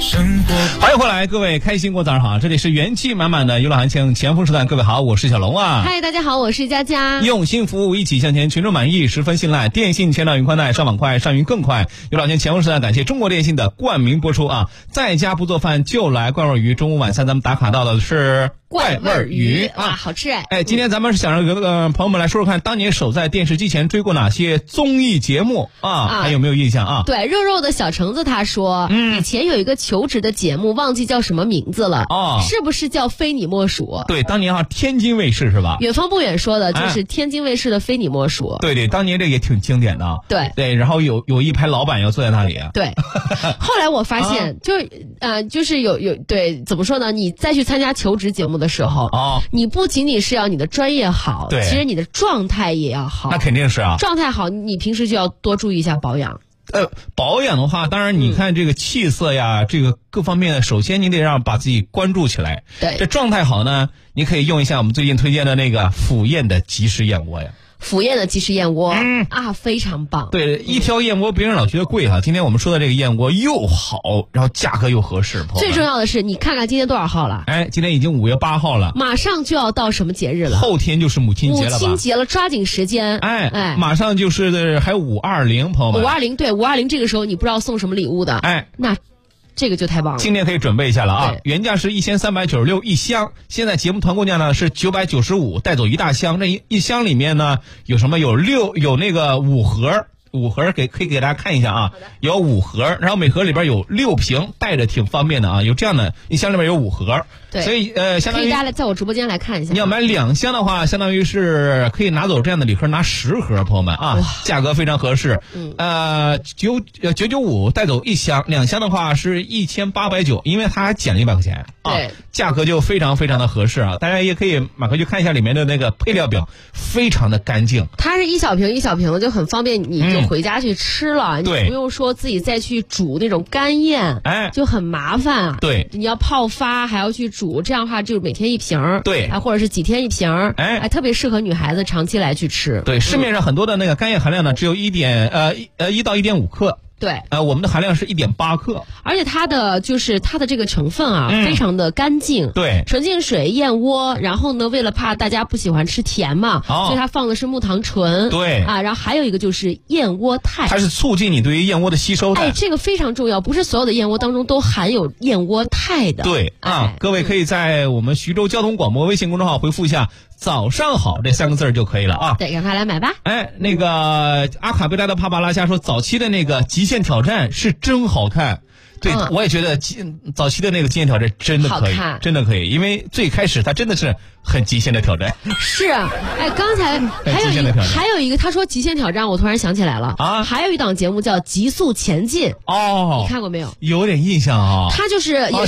欢迎回来，各位开心过早上好，这里是元气满满的娱乐行情前锋时段，各位好，我是小龙啊。 嗨，大家好，我是佳佳。 用心服务，一起向前，群众满意，十分信赖。电信、千兆云宽带，上网快，上云更快。娱乐行情前锋时段，感谢中国电信的冠名播出啊！在家不做饭就来怪味鱼，中午晚餐咱们打卡到的是怪味鱼啊， 好吃哎！ 哎，今天咱们是想让朋友们来说说看，当年守在电视机前追过哪些综艺节目啊？还有没有印象啊？ 对，肉肉的小橙子他说，以前有一个求职的节目，忘记叫什么名字了哦，是不是叫非你莫属？ 对，当年天津卫视是吧？ 远方不远说的就是天津卫视的非你莫属。 对对，当年这也挺经典的啊。 对对，然后有一排老板要坐在那里。 对，后来我发现，就是有对，怎么说呢？你再去参加求职节目的时候，你不仅仅是要你的专业好， 对， 其实你的状态也要好。 那肯定是啊， 状态好，你平时就要多注意一下保养。 保养的话，当然你看这个气色呀，这个各方面的，首先你得把自己关注起来。 对， 这状态好呢，你可以用一下我们最近推荐的那个府宴的即食燕窝呀。 府宴的即食燕窝非常棒。 对，一条燕窝别人老觉得贵哈，今天我们说的这个燕窝又好，然后价格又合适。 最重要的是，你看看今天多少号了？ 哎，今天已经5月8号了， 马上就要到什么节日了？ 后天就是母亲节了吧？ 母亲节了，抓紧时间。 哎，马上就是还有520，朋友们。 520，对，520这个时候你不知道送什么礼物的， 哎， 那这个就太棒了， 今年可以准备一下了啊！原价是1396一箱，现在节目团购价呢是995，带走一大箱。这一箱里面呢有什么？有那个5盒。5盒可以给大家看一下啊，有5盒，然后每盒里边有6瓶，带着挺方便的啊。有这样的一箱里边有5盒， 对， 所以相当于可以大家在我直播间来看一下。 你要买2箱的话，相当于是可以拿走这样的礼盒，拿10盒，朋友们啊，价格非常合适。995带走1箱，2箱的话是1890，因为它还减了100块钱啊，价格就非常非常的合适啊。大家也可以买回去看一下里面的那个配料表，非常的干净。 它是一小瓶一小瓶的，就很方便你就回家去吃了， 对， 你不用说自己再去煮那种干燕，就很麻烦啊。 对， 你要泡发还要去煮，这样的话就每天1瓶， 对， 或者是几天1瓶，特别适合女孩子长期来去吃。 对，市面上很多的那个干燕含量呢只有1到1.5克。 对， 我们的含量是1.8克， 而且它的这个成分非常的干净， 对， 纯净水燕窝，然后呢，为了怕大家不喜欢吃甜嘛，所以它放的是木糖醇， 对然后还有一个就是燕窝肽， 它是促进你对于燕窝的吸收的， 哎，这个非常重要，不是所有的燕窝当中都含有燕窝肽的， 对各位可以在我们徐州交通广播微信公众号回复一下早上好这3个字就可以了啊。 对，赶快来买吧。 哎，那个阿卡贝拉的帕巴拉夏说，早期的那个极限挑战是真好看。对，我也觉得早期的那个极限挑战真的可以，真的可以，因为最开始它真的是很极限的挑战。是， 哎，刚才还有一个他说极限挑战，我突然想起来了啊，还有一档节目叫《极速前进》哦，你看过没有？ 有点印象啊， 他就是